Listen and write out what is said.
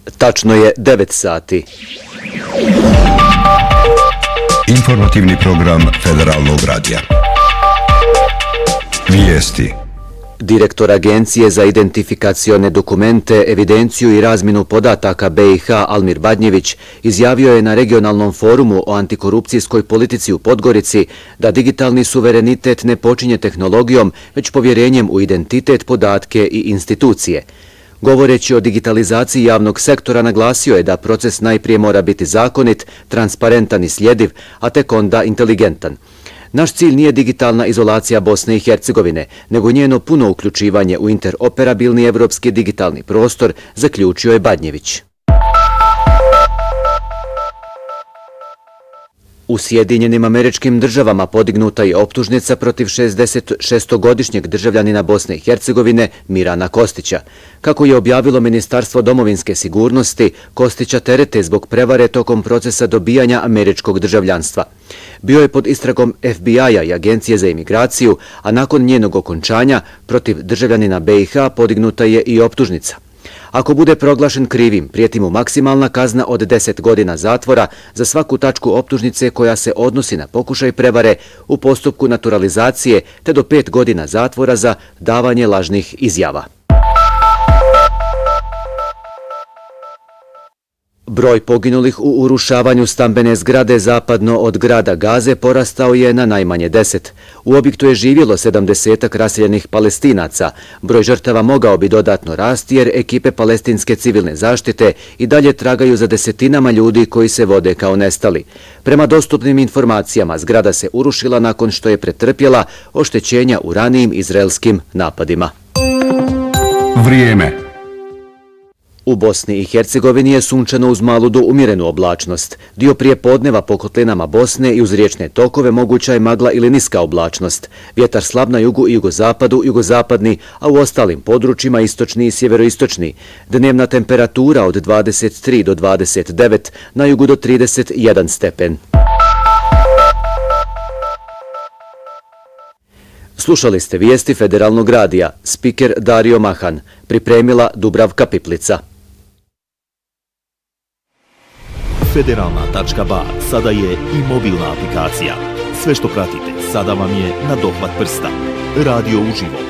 Tačno je 9 sati. Informativni program Federalnog radija. Vijesti. Direktor Agencije za identifikacione dokumente, evidenciju i razmjenu podataka BiH Almir Badnjević izjavio je na regionalnom forumu o antikorupcijskoj politici u Podgorici da digitalni suverenitet ne počinje tehnologijom, već povjerenjem u identitet, podatke i institucije. Govoreći o digitalizaciji javnog sektora, naglasio je da proces najprije mora biti zakonit, transparentan i sljediv, a tek onda inteligentan. Naš cilj nije digitalna izolacija Bosne i Hercegovine, nego njeno puno uključivanje u interoperabilni evropski digitalni prostor, zaključio je Badnjević. U Sjedinjenim Američkim Državama podignuta je optužnica protiv 66-godišnjeg državljanina Bosne i Hercegovine Mirana Kostića. Kako je objavilo Ministarstvo domovinske sigurnosti, Kostića terete zbog prevare tokom procesa dobijanja američkog državljanstva. Bio je pod istragom FBI-a i Agencije za imigraciju, a nakon njenog okončanja protiv državljanina BiH podignuta je i optužnica. Ako bude proglašen krivim, prijeti mu maksimalna kazna od 10 godina zatvora za svaku tačku optužnice koja se odnosi na pokušaj prevare u postupku naturalizacije, te do 5 godina zatvora za davanje lažnih izjava. Broj poginulih u urušavanju stambene zgrade zapadno od grada Gaze porastao je na najmanje 10. U objektu je živjelo 70 raseljenih Palestinaca. Broj žrtava mogao bi dodatno rasti jer ekipe palestinske civilne zaštite i dalje tragaju za desetinama ljudi koji se vode kao nestali. Prema dostupnim informacijama, zgrada se urušila nakon što je pretrpjela oštećenja u ranijim izraelskim napadima. Vrijeme. U Bosni i Hercegovini je sunčano uz malu do umjerenu oblačnost. Dio prije podneva po kotlinama Bosne i uz riječne tokove moguća je magla ili niska oblačnost. Vjetar slab na jugu i jugozapadu, jugozapadni, a u ostalim područjima istočni i sjeveroistočni. Dnevna temperatura od 23 do 29, na jugu do 31 stepen. Slušali ste vijesti Federalnog radija, spiker Dario Mahan, pripremila Dubravka Piplica. Federalna.ba sada je i mobilna aplikacija. Sve što pratite sada vam je na dohvat prsta. Radio uživo,